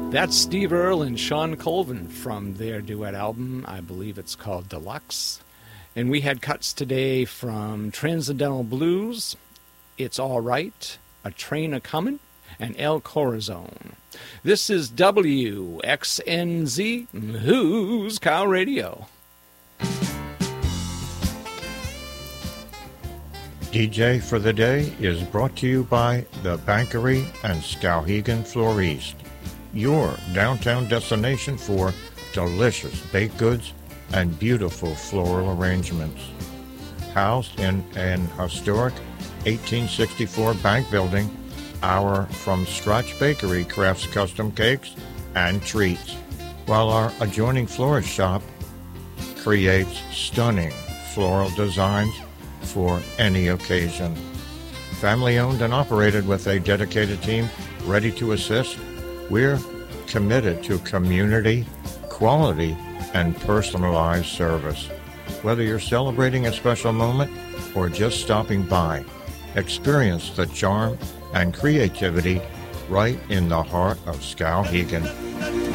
That's Steve Earle and Sean Colvin from their duet album. I believe it's called Deluxe. And we had cuts today from Transcendental Blues, It's All Right, A Train A-Comin', and El Corazon. This is WXNZ, Who's Cow Radio. DJ for the Day is brought to you by the Bankery and Skowhegan Floriste, your downtown destination for delicious baked goods and beautiful floral arrangements. Housed in an historic 1864 bank building, our From Scratch Bakery crafts custom cakes and treats, while our adjoining florist shop creates stunning floral designs for any occasion. Family owned and operated with a dedicated team ready to assist, we're committed to community, quality, and personalized service. Whether you're celebrating a special moment or just stopping by, experience the charm and creativity right in the heart of Skowhegan.